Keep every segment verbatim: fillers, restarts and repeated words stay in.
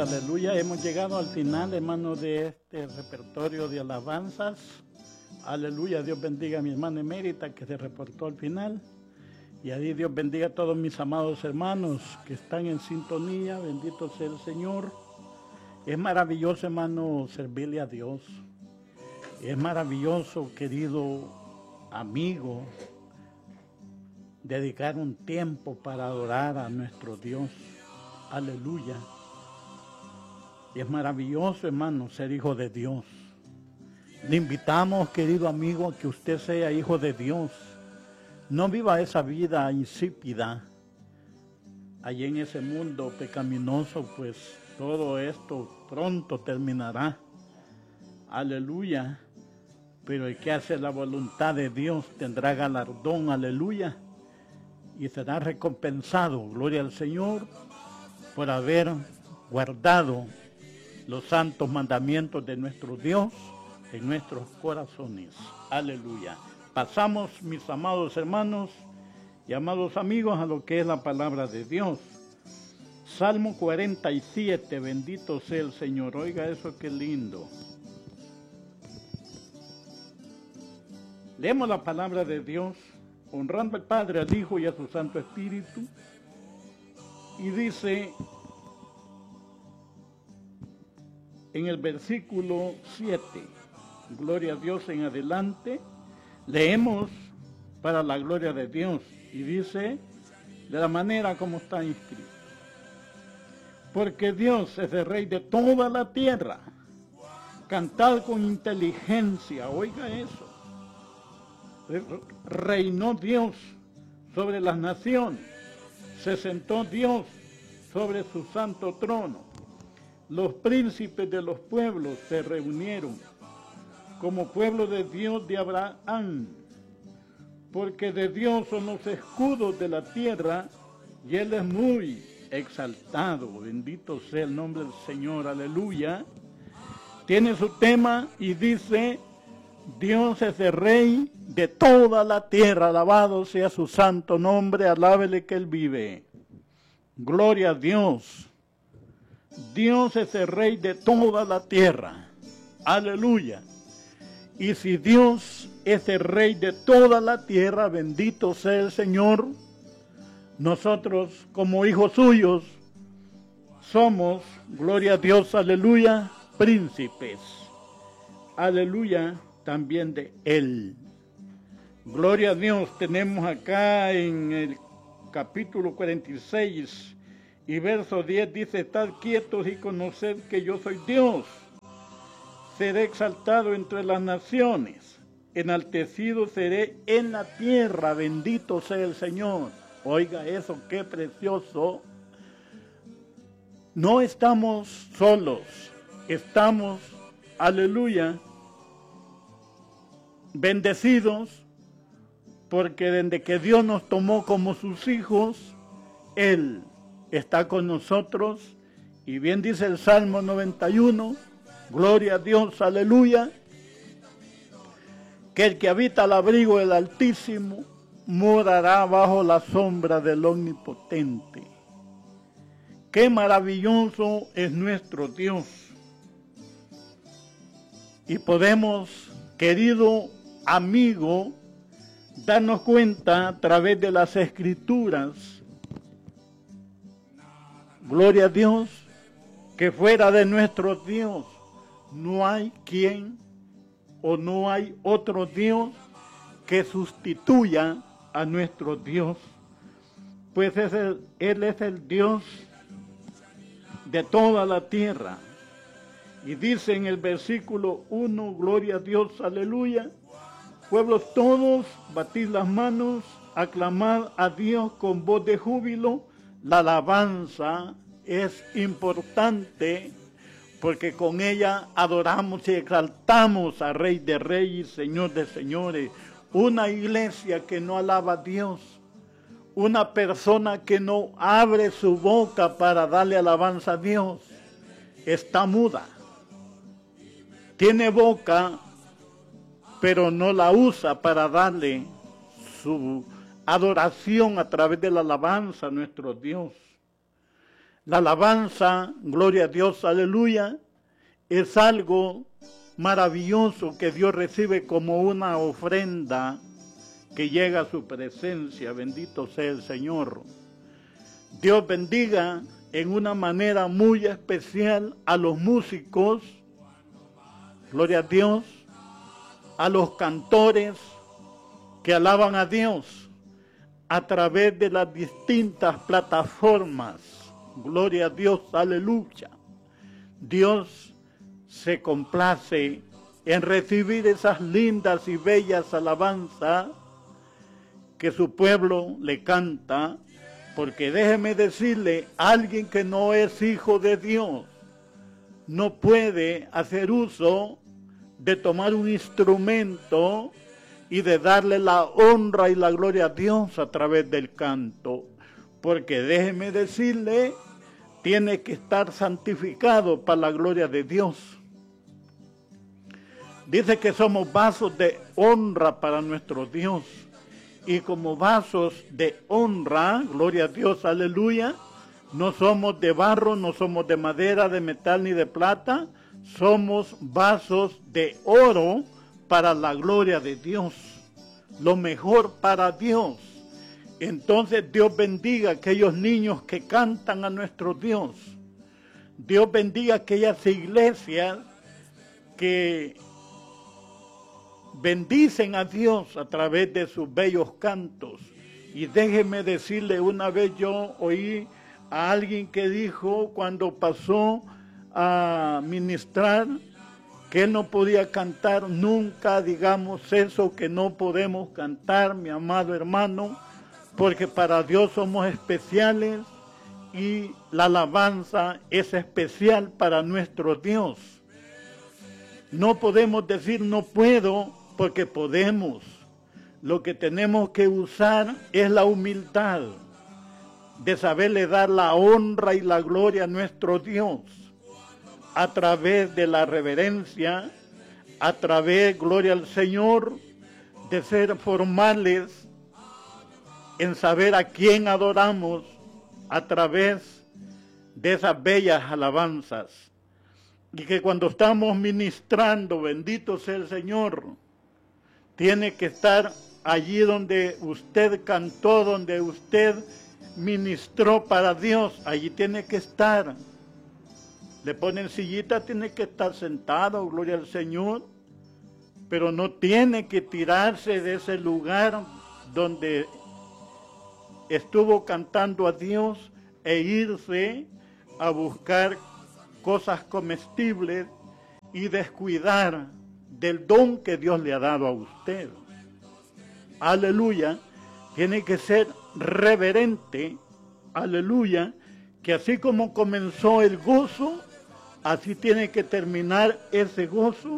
aleluya. Hemos llegado al final, hermano, de este repertorio de alabanzas. Aleluya, Dios bendiga a mi hermana emérita que se reportó al final. Y ahí Dios bendiga a todos mis amados hermanos que están en sintonía. Bendito sea el Señor. Es maravilloso, hermano, servirle a Dios. Es maravilloso, querido amigo, dedicar un tiempo para adorar a nuestro Dios. Aleluya. Y es maravilloso, hermano, ser hijo de Dios. Le invitamos, querido amigo, a que usted sea hijo de Dios. No viva esa vida insípida. Allí en ese mundo pecaminoso, pues todo esto pronto terminará. Aleluya. Pero el que hace la voluntad de Dios tendrá galardón. Aleluya. Y será recompensado, gloria al Señor, por haber guardado los santos mandamientos de nuestro Dios en nuestros corazones. Aleluya. Pasamos, mis amados hermanos y amados amigos, a lo que es la palabra de Dios. Salmo cuarenta y siete, bendito sea el Señor. Oiga eso, qué lindo. Leemos la palabra de Dios, honrando al Padre, al Hijo y a su Santo Espíritu. Y dice en el versículo siete, gloria a Dios en adelante, leemos para la gloria de Dios. Y dice de la manera como está inscrito. Porque Dios es el Rey de toda la tierra. Cantad con inteligencia, oiga eso. Reinó Dios sobre las naciones, se sentó Dios sobre su santo trono. Los príncipes de los pueblos se reunieron como pueblo de Dios de Abraham, porque de Dios son los escudos de la tierra y Él es muy exaltado. Bendito sea el nombre del Señor, aleluya. Tiene su tema y dice: Dios es el Rey de toda la tierra, alabado sea su santo nombre, alábele que Él vive. Gloria a Dios. Dios es el Rey de toda la tierra, aleluya. Y si Dios es el Rey de toda la tierra, bendito sea el Señor, nosotros como hijos suyos somos, gloria a Dios, aleluya, príncipes, aleluya, también de Él. Gloria a Dios. Tenemos acá en el capítulo cuarenta y seis y verso diez, dice: estad quietos y conoced que yo soy Dios. Seré exaltado entre las naciones, enaltecido seré en la tierra, bendito sea el Señor. Oiga eso, qué precioso. No estamos solos, estamos, aleluya, bendecidos, porque desde que Dios nos tomó como sus hijos, Él está con nosotros. Y bien dice el Salmo noventa y uno, gloria a Dios, aleluya, que el que habita al abrigo del Altísimo morará bajo la sombra del Omnipotente. Qué maravilloso es nuestro Dios. Y podemos, querido amigo, darnos cuenta a través de las Escrituras, gloria a Dios, que fuera de nuestro Dios no hay quien o no hay otro Dios que sustituya a nuestro Dios, pues es el, Él es el Dios de toda la tierra. Y dice en el versículo uno, gloria a Dios, aleluya: pueblos todos, batid las manos, aclamad a Dios con voz de júbilo. La alabanza es importante porque con ella adoramos y exaltamos a Rey de Reyes, Señor de Señores. Una iglesia que no alaba a Dios, una persona que no abre su boca para darle alabanza a Dios, está muda. Tiene boca, pero no la usa para darle su adoración a través de la alabanza a nuestro Dios. La alabanza, gloria a Dios, aleluya, es algo maravilloso que Dios recibe como una ofrenda que llega a su presencia. Bendito sea el Señor. Dios bendiga en una manera muy especial a los músicos, gloria a Dios, a los cantores que alaban a Dios a través de las distintas plataformas. Gloria a Dios, aleluya. Dios se complace en recibir esas lindas y bellas alabanzas que su pueblo le canta, porque déjeme decirle, alguien que no es hijo de Dios no puede hacer uso de tomar un instrumento y de darle la honra y la gloria a Dios a través del canto, porque déjeme decirle, tiene que estar santificado para la gloria de Dios. Dice que somos vasos de honra para nuestro Dios, y como vasos de honra, gloria a Dios, aleluya, no somos de barro, no somos de madera, de metal ni de plata, somos vasos de oro para la gloria de Dios, lo mejor para Dios. Entonces Dios bendiga a aquellos niños que cantan a nuestro Dios. Dios bendiga a aquellas iglesias que bendicen a Dios a través de sus bellos cantos. Y déjeme decirle, una vez yo oí a alguien que dijo cuando pasó a ministrar que él no podía cantar nunca, digamos eso que no podemos cantar, mi amado hermano, porque para Dios somos especiales y la alabanza es especial para nuestro Dios. No podemos decir no puedo, porque podemos. Lo que tenemos que usar es la humildad de saberle dar la honra y la gloria a nuestro Dios a través de la reverencia, a través, gloria al Señor, de ser formales en saber a quién adoramos a través de esas bellas alabanzas. Y que cuando estamos ministrando, bendito sea el Señor, tiene que estar allí donde usted cantó, donde usted ministró para Dios, allí tiene que estar. Le ponen sillita, tiene que estar sentado, gloria al Señor, pero no tiene que tirarse de ese lugar donde estuvo cantando a Dios e irse a buscar cosas comestibles y descuidar del don que Dios le ha dado a usted. Aleluya, tiene que ser reverente, aleluya, que así como comenzó el gozo, así tiene que terminar ese gozo,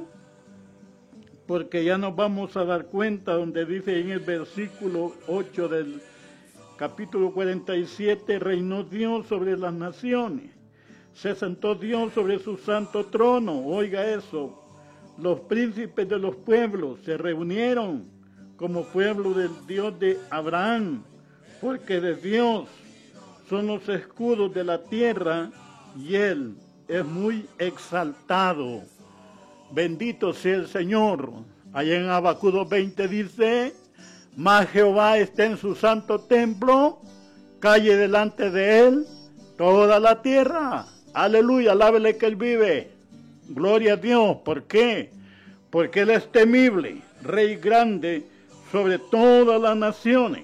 porque ya nos vamos a dar cuenta donde dice en el versículo ocho del capítulo cuarenta y siete, reinó Dios sobre las naciones, se sentó Dios sobre su santo trono. Oiga eso, los príncipes de los pueblos se reunieron como pueblo del Dios de Abraham, porque de Dios son los escudos de la tierra y Él es muy exaltado. Bendito sea el Señor. Allá en Habacuc dos veinte dice, mas Jehová está en su santo templo, calle delante de Él toda la tierra. Aleluya, alábele que Él vive. Gloria a Dios. ¿Por qué? Porque Él es temible, Rey grande sobre todas las naciones.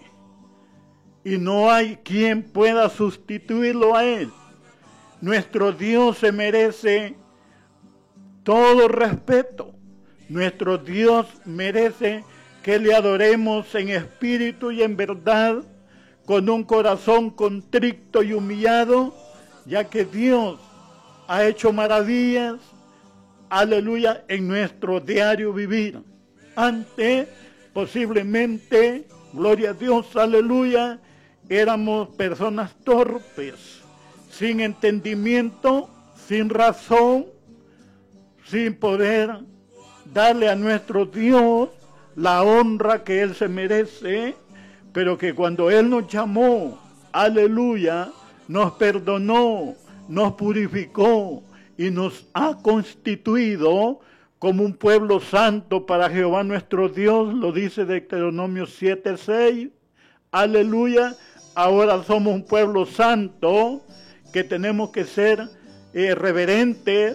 Y no hay quien pueda sustituirlo a Él. Nuestro Dios se merece todo respeto. Nuestro Dios merece que le adoremos en espíritu y en verdad, con un corazón contrito y humillado, ya que Dios ha hecho maravillas, aleluya, en nuestro diario vivir. Antes, posiblemente, gloria a Dios, aleluya, éramos personas torpes, sin entendimiento, sin razón, sin poder darle a nuestro Dios la honra que Él se merece, pero que cuando Él nos llamó, aleluya, nos perdonó, nos purificó y nos ha constituido como un pueblo santo para Jehová nuestro Dios, lo dice Deuteronomio siete seis. Aleluya, ahora somos un pueblo santo que tenemos que ser eh, reverentes,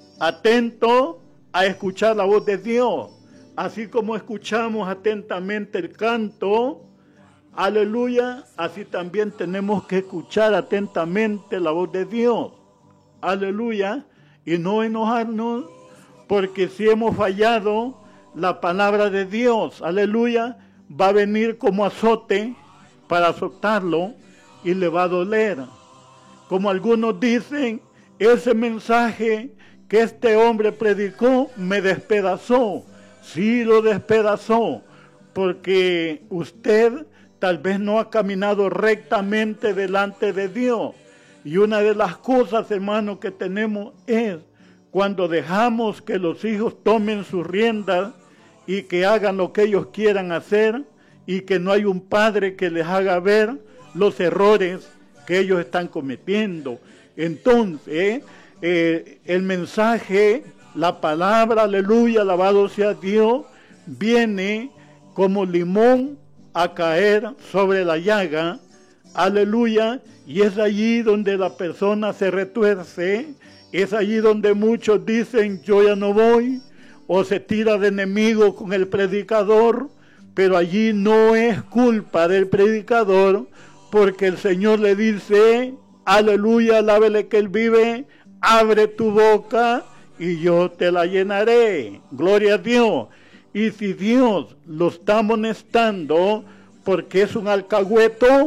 atentos a escuchar la voz de Dios. Así como escuchamos atentamente el canto, aleluya, así también tenemos que escuchar atentamente la voz de Dios. Aleluya, y no enojarnos, porque si hemos fallado, la palabra de Dios, aleluya, va a venir como azote para azotarlo y le va a doler. Como algunos dicen, ese mensaje que este hombre predicó me despedazó. Sí lo despedazó, porque usted tal vez no ha caminado rectamente delante de Dios. Y una de las cosas, hermanos, que tenemos es cuando dejamos que los hijos tomen sus riendas y que hagan lo que ellos quieran hacer y que no hay un padre que les haga ver los errores que ellos están cometiendo. Entonces, eh, el mensaje, la palabra, aleluya, alabado sea Dios, viene como limón a caer sobre la llaga, aleluya, y es allí donde la persona se retuerce, es allí donde muchos dicen, yo ya no voy, o se tira de enemigo con el predicador, pero allí no es culpa del predicador, porque el Señor le dice, aleluya, alábele que Él vive, abre tu boca y yo te la llenaré. Gloria a Dios. Y si Dios lo está amonestando porque es un alcahueto,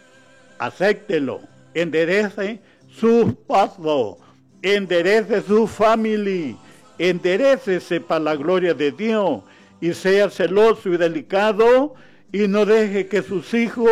acéptelo, enderece sus pasos, enderece su familia, enderécese para la gloria de Dios y sea celoso y delicado y no deje que sus hijos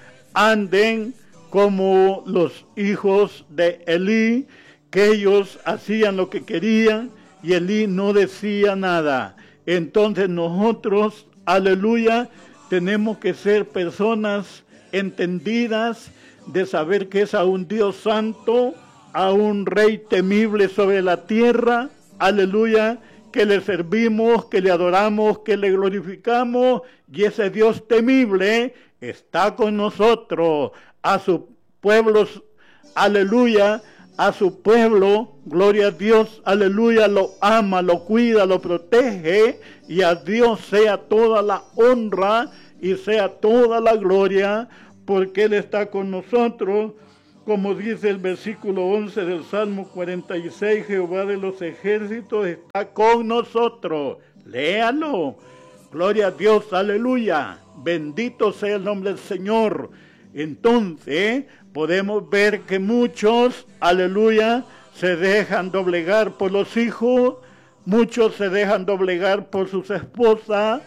anden como los hijos de Elí, que ellos hacían lo que querían y Elí no decía nada. Entonces nosotros, aleluya, tenemos que ser personas entendidas de saber que es a un Dios santo, a un Rey temible sobre la tierra, aleluya, que le servimos, que le adoramos, que le glorificamos, y ese Dios temible está con nosotros, a sus pueblos, aleluya, a su pueblo, gloria a Dios, aleluya, lo ama, lo cuida, lo protege, y a Dios sea toda la honra y sea toda la gloria, porque Él está con nosotros, como dice el versículo once del Salmo cuarenta y seis, Jehová de los ejércitos está con nosotros. Léalo. Gloria a Dios, aleluya. Bendito sea el nombre del Señor. Entonces, podemos ver que muchos, aleluya, se dejan doblegar por los hijos, muchos se dejan doblegar por sus esposas,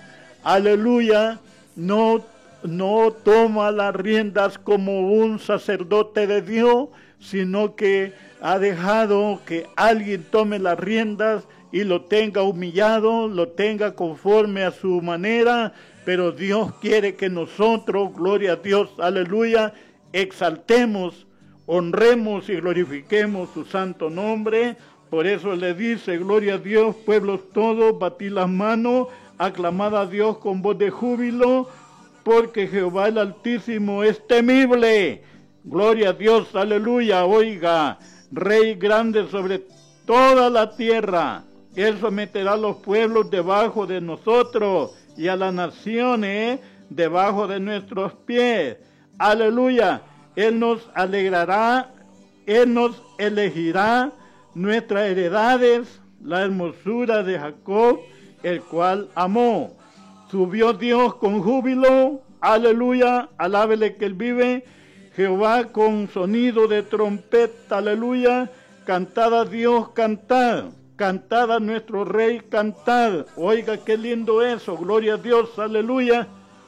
aleluya, no no toma las riendas como un sacerdote de Dios, sino que ha dejado que alguien tome las riendas y lo tenga humillado, lo tenga conforme a su manera, pero Dios quiere que nosotros, gloria a Dios, aleluya, exaltemos, honremos y glorifiquemos su santo nombre. Por eso le dice, gloria a Dios, pueblos todos, batid las manos, aclamad a Dios con voz de júbilo, porque Jehová el Altísimo es temible. Gloria a Dios, aleluya, oiga, Rey grande sobre toda la tierra. Él someterá a los pueblos debajo de nosotros y a las naciones debajo de nuestros pies. Aleluya, Él nos alegrará, Él nos elegirá nuestras heredades, la hermosura de Jacob, el cual amó. Subió Dios con júbilo, aleluya, alábele que Él vive, Jehová con sonido de trompeta, aleluya, cantad a Dios, cantad, cantad a nuestro Rey, cantad. Oiga qué lindo eso, gloria a Dios, aleluya,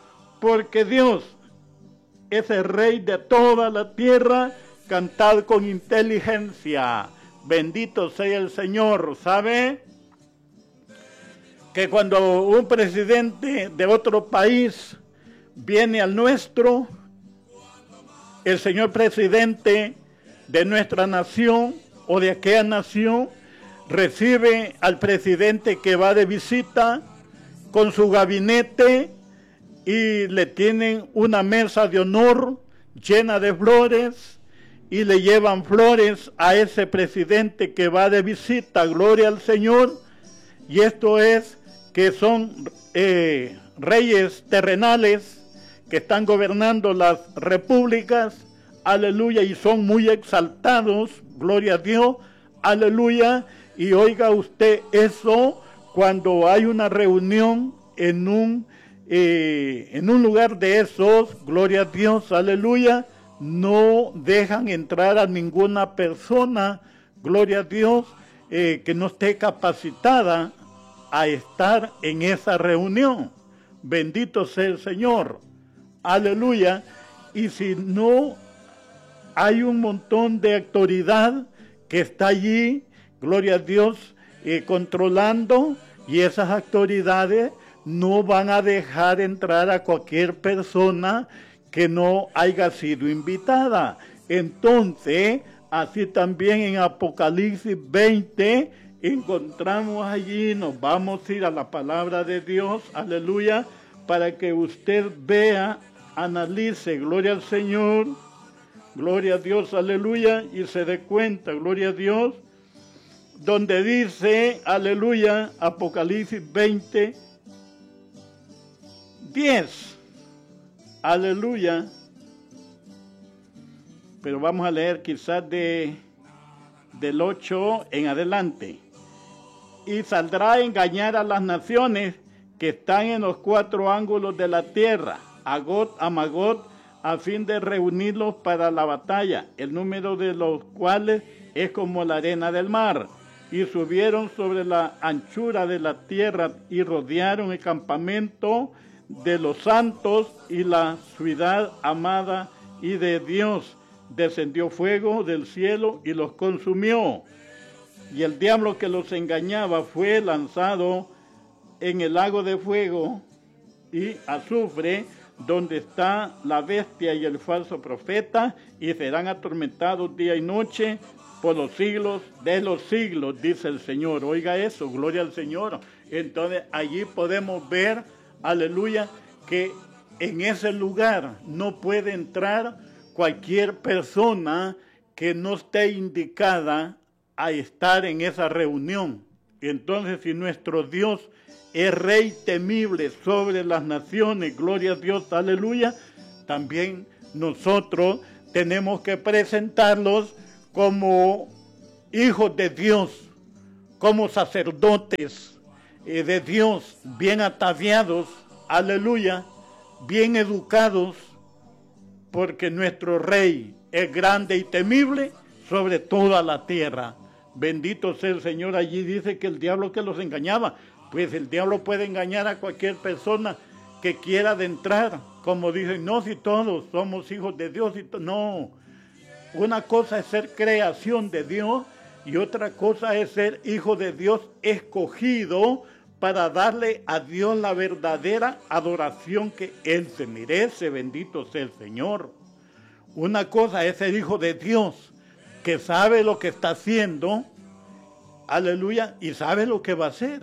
porque Dios es el Rey de toda la tierra, cantad con inteligencia, bendito sea el Señor, ¿sabe? Que cuando un presidente de otro país viene al nuestro, el señor presidente de nuestra nación o de aquella nación recibe al presidente que va de visita con su gabinete y le tienen una mesa de honor llena de flores y le llevan flores a ese presidente que va de visita, gloria al Señor. Y esto es que son eh, reyes terrenales que están gobernando las repúblicas, aleluya, y son muy exaltados, gloria a Dios, aleluya. Y oiga usted eso, cuando hay una reunión en un, eh, en un lugar de esos, gloria a Dios, aleluya, no dejan entrar a ninguna persona, gloria a Dios, eh, que no esté capacitada a estar en esa reunión. Bendito sea el Señor, aleluya. Y si no, hay un montón de autoridad que está allí, gloria a Dios, eh, controlando, y esas autoridades no van a dejar entrar a cualquier persona que no haya sido invitada. Entonces, así también en Apocalipsis veinte, encontramos allí, nos vamos a ir a la palabra de Dios, aleluya, para que usted vea, analice, gloria al Señor, gloria a Dios, aleluya, y se dé cuenta, gloria a Dios, donde dice, aleluya, Apocalipsis veinte, diez, aleluya, pero vamos a leer quizás de, del ocho en adelante. Y saldrá a engañar a las naciones que están en los cuatro ángulos de la tierra, a Gog, a Magog, a fin de reunirlos para la batalla, el número de los cuales es como la arena del mar. Y subieron sobre la anchura de la tierra y rodearon el campamento de los santos y la ciudad amada y de Dios. Descendió fuego del cielo y los consumió. Y el diablo que los engañaba fue lanzado en el lago de fuego y azufre, donde está la bestia y el falso profeta, y serán atormentados día y noche por los siglos de los siglos, dice el Señor. Oiga eso, gloria al Señor. Entonces allí podemos ver, aleluya, que en ese lugar no puede entrar cualquier persona que no esté indicada a estar en esa reunión. Entonces, si nuestro Dios es Rey temible sobre las naciones, gloria a Dios, aleluya, también nosotros tenemos que presentarlos como hijos de Dios, como sacerdotes eh, de Dios, bien ataviados, aleluya, bien educados, porque nuestro Rey es grande y temible sobre toda la tierra. Bendito sea el Señor. Allí dice que el diablo que los engañaba, pues el diablo puede engañar a cualquier persona que quiera adentrar, como dicen, no, si todos somos hijos de Dios, y no. Una cosa es ser creación de Dios y otra cosa es ser hijo de Dios escogido para darle a Dios la verdadera adoración que Él se merece. Bendito sea el Señor. Una cosa es ser hijo de Dios, que sabe lo que está haciendo, aleluya, y sabe lo que va a hacer.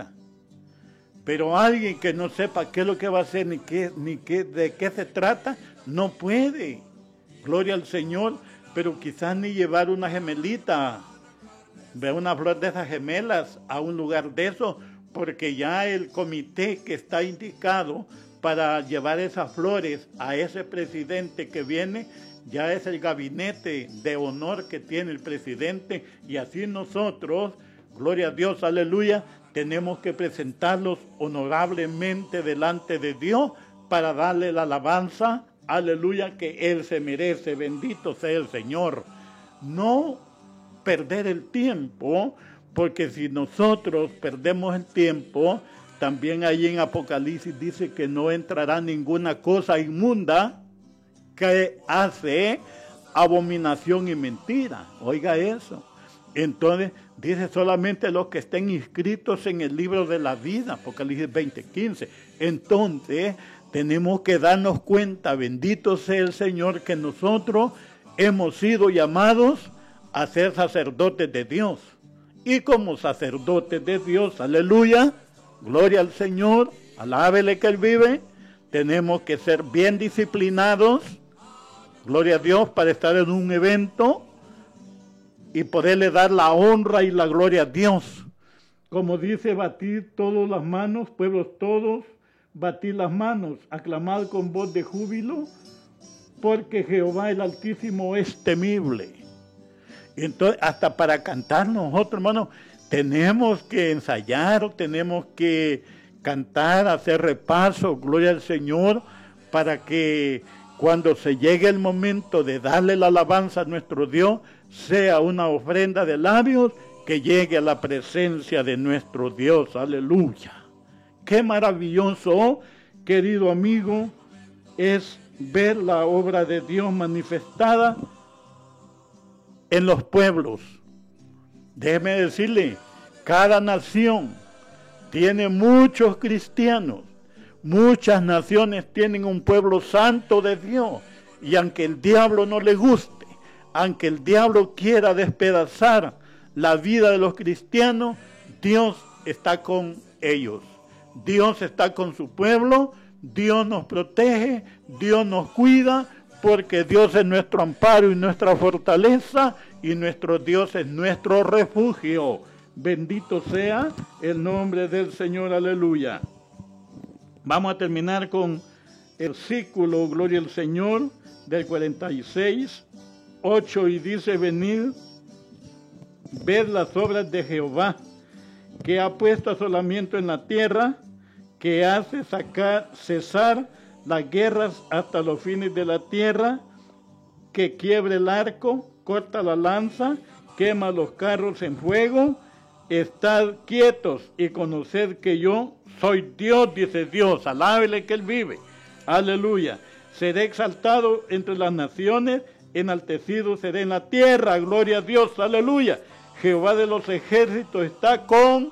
Pero alguien que no sepa qué es lo que va a hacer, ni qué, ni qué, de qué se trata, no puede. Gloria al Señor. Pero quizás ni llevar una gemelita, ver una flor de esas gemelas a un lugar de eso, porque ya el comité que está indicado para llevar esas flores a ese presidente que viene, ya es el gabinete de honor que tiene el presidente, y así nosotros, gloria a Dios, aleluya, tenemos que presentarlos honorablemente delante de Dios para darle la alabanza, aleluya, que Él se merece. Bendito sea el Señor. No perder el tiempo, porque si nosotros perdemos el tiempo, también ahí en Apocalipsis dice que no entrará ninguna cosa inmunda que hace abominación y mentira. Oiga eso. Entonces dice solamente los que estén inscritos en el libro de la vida, Apocalipsis veinte, quince. Entonces tenemos que darnos cuenta, bendito sea el Señor, que nosotros hemos sido llamados a ser sacerdotes de Dios. Y como sacerdotes de Dios, aleluya, gloria al Señor, alábele que Él vive, tenemos que ser bien disciplinados, gloria a Dios, para estar en un evento y poderle dar la honra y la gloria a Dios. Como dice, batid todas las manos, pueblos todos, batid las manos, aclamad con voz de júbilo, porque Jehová el Altísimo es temible. Entonces, hasta para cantar nosotros, hermanos, tenemos que ensayar, tenemos que cantar, hacer repaso, gloria al Señor, para que cuando se llegue el momento de darle la alabanza a nuestro Dios, sea una ofrenda de labios que llegue a la presencia de nuestro Dios. Aleluya. Qué maravilloso, querido amigo, es ver la obra de Dios manifestada en los pueblos. Déjeme decirle, cada nación tiene muchos cristianos, muchas naciones tienen un pueblo santo de Dios, y aunque el diablo no le guste, aunque el diablo quiera despedazar la vida de los cristianos, Dios está con ellos. Dios está con su pueblo, Dios nos protege, Dios nos cuida, porque Dios es nuestro amparo y nuestra fortaleza, y nuestro Dios es nuestro refugio. Bendito sea el nombre del Señor, aleluya. Vamos a terminar con el versículo, gloria al Señor, del cuarenta y seis, ocho, y dice: venid, ved las obras de Jehová, que ha puesto asolamiento en la tierra, que hace sacar, cesar las guerras hasta los fines de la tierra, que quiebre el arco, corta la lanza, quema los carros en fuego. Estad quietos y conoced que yo soy Dios, dice Dios. Alábele que Él vive. Aleluya. Seré exaltado entre las naciones, enaltecido seré en la tierra. Gloria a Dios. Aleluya. Jehová de los ejércitos está con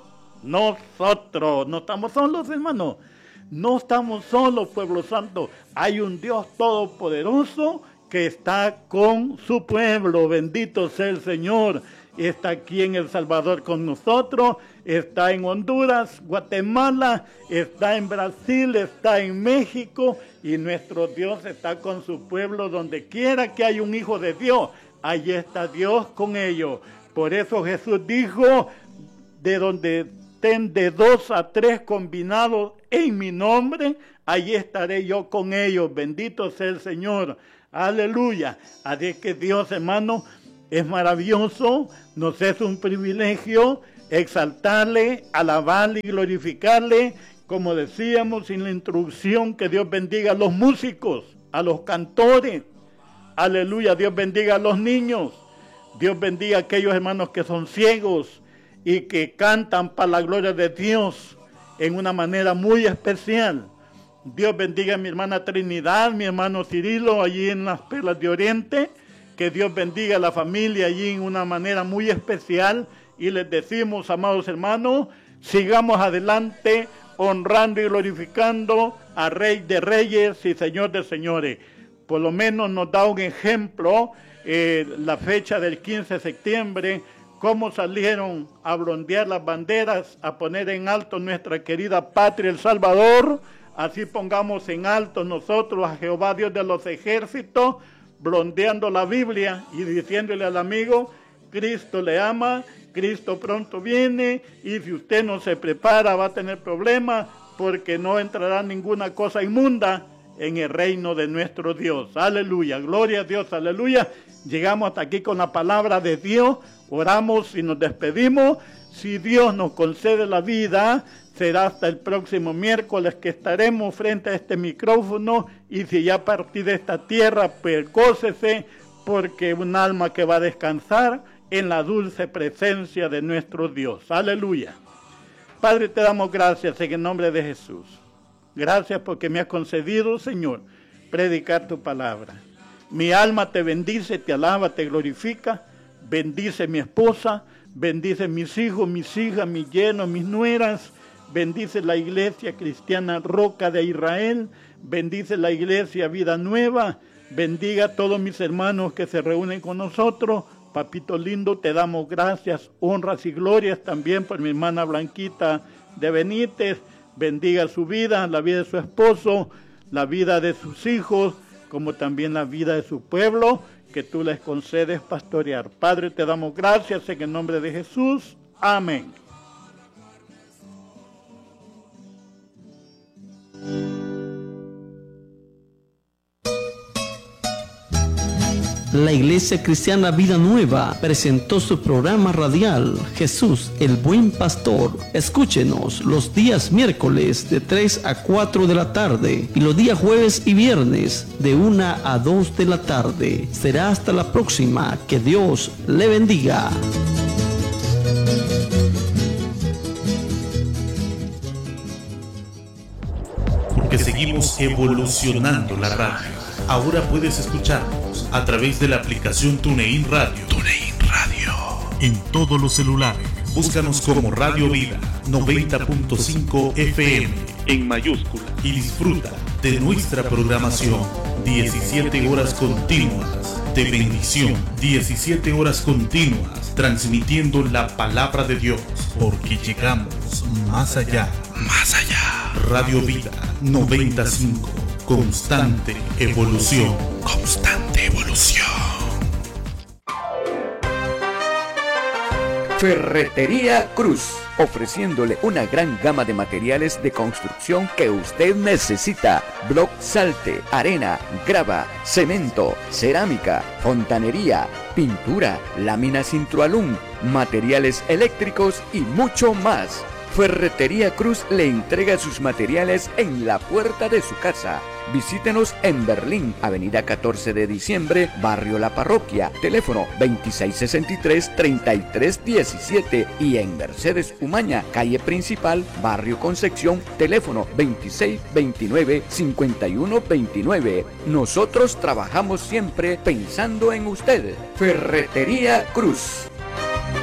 nosotros. No estamos solos, hermanos. No estamos solos, pueblo santo. Hay un Dios todopoderoso que está con su pueblo. Bendito sea el Señor. Está aquí en El Salvador con nosotros, está en Honduras, Guatemala, está en Brasil, está en México, y nuestro Dios está con su pueblo. Donde quiera que haya un hijo de Dios, allí está Dios con ellos. Por eso Jesús dijo: de donde estén de dos a tres combinados en mi nombre, allí estaré yo con ellos. Bendito sea el Señor. Aleluya. Así que Dios, hermano, es maravilloso, nos es un privilegio exaltarle, alabarle y glorificarle, como decíamos en la introducción. Que Dios bendiga a los músicos, a los cantores, aleluya. Dios bendiga a los niños, Dios bendiga a aquellos hermanos que son ciegos y que cantan para la gloria de Dios en una manera muy especial. Dios bendiga a mi hermana Trinidad, mi hermano Cirilo, allí en las Perlas de Oriente. Que Dios bendiga a la familia allí en una manera muy especial. Y les decimos, amados hermanos, sigamos adelante honrando y glorificando a Rey de Reyes y Señor de Señores. Por lo menos nos da un ejemplo eh, la fecha del quince de septiembre, cómo salieron a blondear las banderas, a poner en alto nuestra querida patria, El Salvador. Así pongamos en alto nosotros a Jehová Dios de los ejércitos, blondeando la Biblia y diciéndole al amigo: Cristo le ama, Cristo pronto viene, y si usted no se prepara va a tener problemas, porque no entrará ninguna cosa inmunda en el reino de nuestro Dios. Aleluya, gloria a Dios, aleluya. Llegamos hasta aquí con la palabra de Dios, oramos y nos despedimos. Si Dios nos concede la vida, será hasta el próximo miércoles que estaremos frente a este micrófono. Y si ya partí de esta tierra, pues gócese, porque un alma que va a descansar en la dulce presencia de nuestro Dios. Aleluya. Padre, te damos gracias en el nombre de Jesús. Gracias porque me has concedido, Señor, predicar tu palabra. Mi alma te bendice, te alaba, te glorifica. Bendice mi esposa, bendice mis hijos, mis hijas, mis yernos, mis nueras. Bendice la iglesia cristiana Roca de Israel. Bendice la iglesia Vida Nueva. bendiga a todos mis hermanos que se reúnen con nosotros. Papito lindo, te damos gracias, honras y glorias también por mi hermana Blanquita de Benítez. Bendiga su vida, la vida de su esposo, la vida de sus hijos, como también la vida de su pueblo, que tú les concedes pastorear. Padre, te damos gracias en el nombre de Jesús. Amén. La Iglesia Cristiana Vida Nueva presentó su programa radial Jesús el Buen Pastor. Escúchenos los días miércoles de tres a cuatro de la tarde y los días jueves y viernes de una a dos de la tarde. Será hasta la próxima. Que Dios le bendiga. Porque seguimos evolucionando la radio. Ahora puedes escucharnos a través de la aplicación TuneIn Radio. TuneIn Radio. En todos los celulares. Búscanos como Radio Vida noventa punto cinco F M en mayúscula y disfruta de nuestra programación. diecisiete horas continuas de bendición. diecisiete horas continuas transmitiendo la palabra de Dios. Porque llegamos más allá. Más allá. Radio Vida noventa punto cinco. Constante evolución. Constante evolución. Ferretería Cruz, ofreciéndole una gran gama de materiales de construcción que usted necesita. Bloc salte, arena, grava, cemento, cerámica, fontanería, pintura, láminas Intrualum, materiales eléctricos y mucho más. Ferretería Cruz le entrega sus materiales en la puerta de su casa. Visítenos en Berlín, avenida catorce de diciembre, barrio La Parroquia, teléfono veintiséis sesenta y tres, treinta y tres diecisiete, y en Mercedes Umaña, calle principal, barrio Concepción, teléfono veintiséis veintinueve, cincuenta y uno veintinueve. Nosotros trabajamos siempre pensando en usted. Ferretería Cruz.